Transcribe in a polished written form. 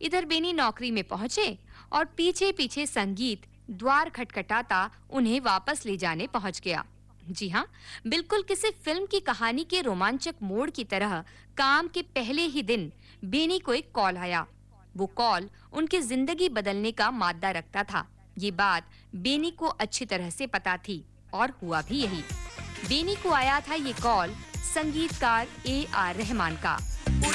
इधर बेनी नौकरी में पहुंचे और पीछे-पीछे संगीत द्वार खटखटाता उन्हें वापस ले जाने पहुंच गया। जी हाँ, बिल्कुल किसी फिल्म की कहानी के रोमांचक मोड़ की तरह काम के पहले ही दिन बेनी को एक कॉल आया। वो कॉल उनकी जिंदगी बदलने का मादा रखता था। ये बात बेनी को अच्छी तरह से पता थी और हुआ भी यही। बेनी को आया था ये कॉल संगीतकार A.R. रहमान का।